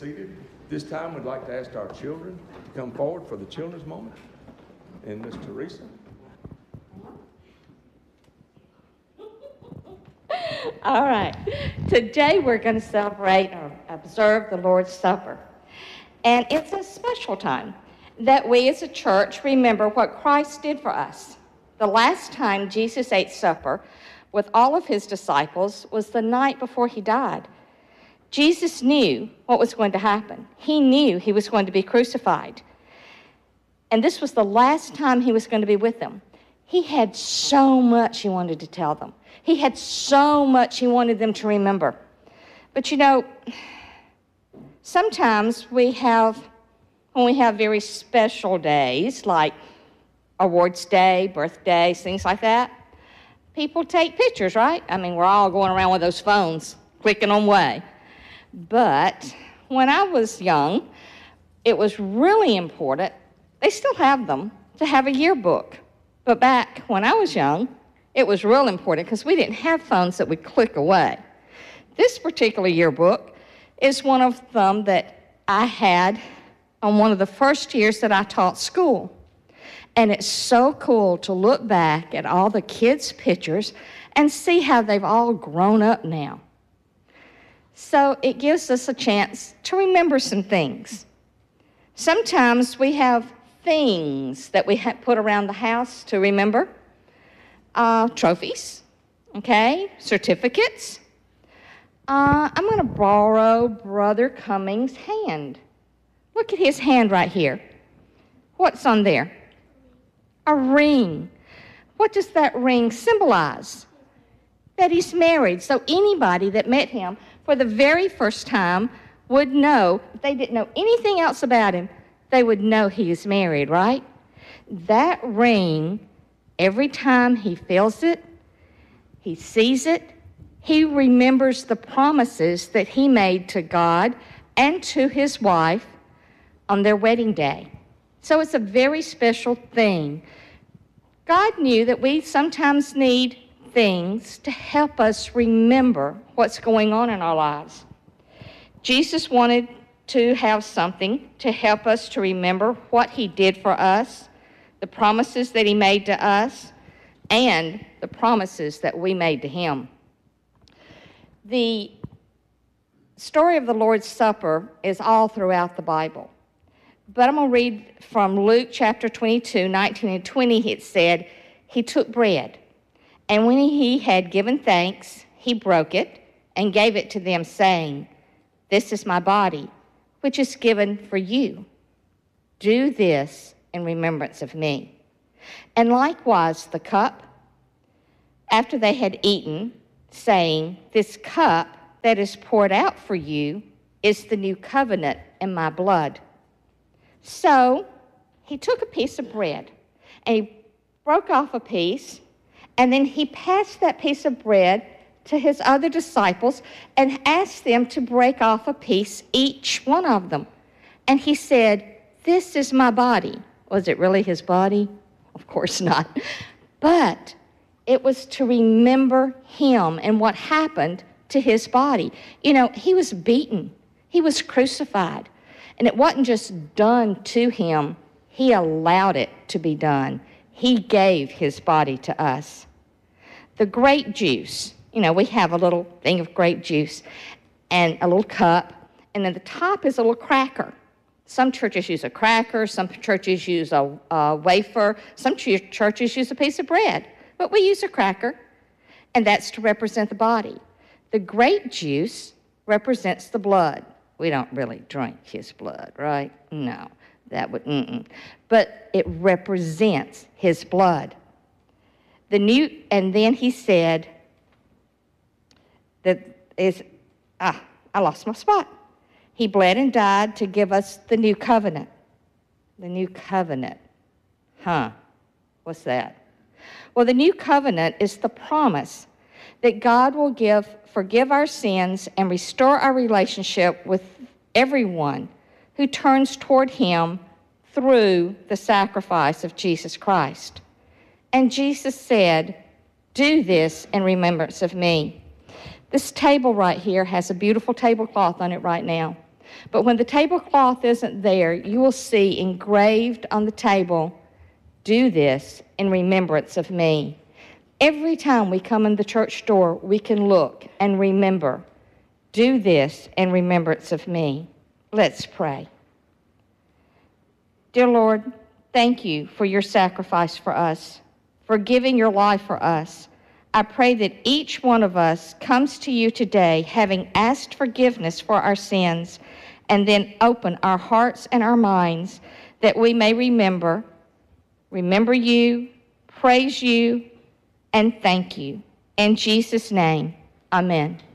seated. This time we'd like to ask our children to come forward for the children's moment. And Miss Teresa. All right. Today we're going to celebrate or observe the Lord's Supper. And it's a special time that we as a church remember what Christ did for us. The last time Jesus ate supper with all of his disciples was the night before he died. Jesus knew what was going to happen. He knew he was going to be crucified. And this was the last time he was going to be with them. He had so much he wanted to tell them. He had so much he wanted them to remember. But you know, sometimes when we have very special days, like awards day, birthdays, things like that, people take pictures, right? I mean, we're all going around with those phones, clicking on way. But when I was young, it was really important, they still have them, to have a yearbook. But back when I was young, it was real important because we didn't have phones that would click away. This particular yearbook is one of them that I had on one of the first years that I taught school. And it's so cool to look back at all the kids' pictures and see how they've all grown up now. So it gives us a chance to remember some things. Sometimes we have things that we put around the house to remember. Trophies, okay, certificates. I'm going to borrow Brother Cummings' hand. Look at his hand right here. What's on there? A ring. What does that ring symbolize? That he's married. So anybody that met him for the very first time would know, if they didn't know anything else about him, they would know he is married, right? That ring, every time he feels it, he sees it, he remembers the promises that he made to God and to his wife on their wedding day. So it's a very special thing. God knew that we sometimes need things to help us remember what's going on in our lives. Jesus wanted to have something to help us to remember what he did for us, the promises that he made to us, and the promises that we made to him. The story of the Lord's Supper is all throughout the Bible. But I'm going to read from Luke chapter 22, 19 and 20. It said, he took bread, and when he had given thanks, he broke it and gave it to them, saying, this is my body, which is given for you. Do this in remembrance of me. And likewise the cup, after they had eaten, saying, this cup that is poured out for you is the new covenant in my blood. So he took a piece of bread, and he broke off a piece, and then he passed that piece of bread to his other disciples and asked them to break off a piece, each one of them. And he said, this is my body. Was it really his body? Of course not. But it was to remember him and what happened to his body. You know, he was beaten. He was crucified. And it wasn't just done to him. He allowed it to be done. He gave his body to us. The grape juice, you know, we have a little thing of grape juice and a little cup, and then the top is a little cracker. Some churches use a cracker, some churches use a wafer, some churches use a piece of bread, but we use a cracker, and that's to represent the body. The grape juice represents the blood. We don't really drink his blood, right? No, that would, But it represents his blood. And then he said, I lost my spot. He bled and died to give us the new covenant. The new covenant. What's that? Well, the new covenant is the promise that God will forgive our sins and restore our relationship with everyone who turns toward him through the sacrifice of Jesus Christ. And Jesus said, do this in remembrance of me. This table right here has a beautiful tablecloth on it right now. But when the tablecloth isn't there, you will see engraved on the table, "Do this in remembrance of me." Every time we come in the church door, we can look and remember, "Do this in remembrance of me." Let's pray. Dear Lord, thank you for your sacrifice for us, for giving your life for us. I pray that each one of us comes to you today having asked forgiveness for our sins, and then open our hearts and our minds that we may remember you, praise you, and thank you. In Jesus' name, amen.